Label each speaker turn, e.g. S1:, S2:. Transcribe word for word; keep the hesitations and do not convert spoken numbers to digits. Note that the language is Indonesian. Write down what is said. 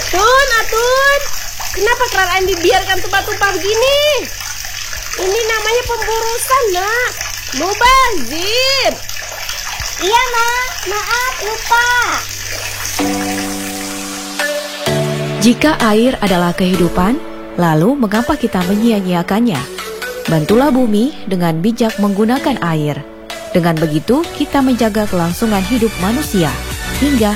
S1: Atun, Atun, kenapa keran air dibiarkan tumpah-tumpah begini? Ini namanya pemburusan, nak. Mubazir.
S2: Iya, Mak. Maaf, lupa.
S3: Jika air adalah kehidupan, lalu mengapa kita menyia-nyiakannya? Bantulah bumi dengan bijak menggunakan air. Dengan begitu, kita menjaga kelangsungan hidup manusia hingga